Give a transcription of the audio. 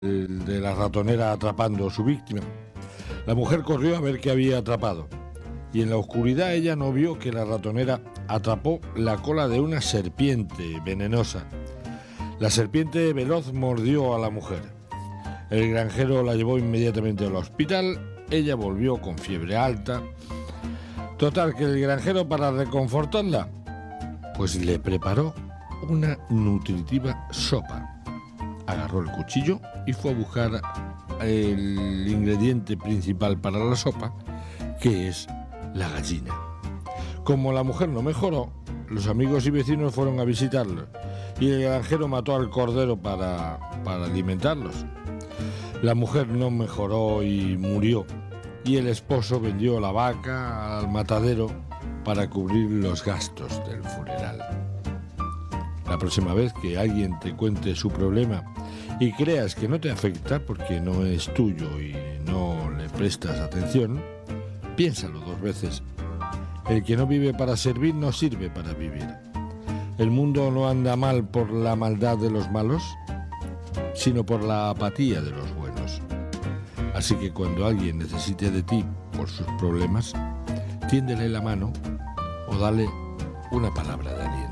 el de la ratonera atrapando a su víctima. La mujer corrió a ver qué había atrapado y en la oscuridad ella no vio que la ratonera atrapó la cola de una serpiente venenosa. La serpiente veloz mordió a la mujer. El granjero la llevó inmediatamente al hospital. Ella volvió con fiebre alta. Total, que el granjero, para reconfortarla, pues le preparó una nutritiva sopa. Agarró el cuchillo y fue a buscar el ingrediente principal para la sopa, que es la gallina. Como la mujer no mejoró, los amigos y vecinos fueron a visitarlo y el granjero mató al cordero para alimentarlos. La mujer no mejoró y murió, y el esposo vendió la vaca al matadero para cubrir los gastos del funeral. La próxima vez que alguien te cuente su problema y creas que no te afecta porque no es tuyo y no le prestas atención, piénsalo 2 veces. El que no vive para servir no sirve para vivir. El mundo no anda mal por la maldad de los malos, sino por la apatía de los buenos. Así que cuando alguien necesite de ti por sus problemas, tiéndele la mano o dale una palabra de aliento.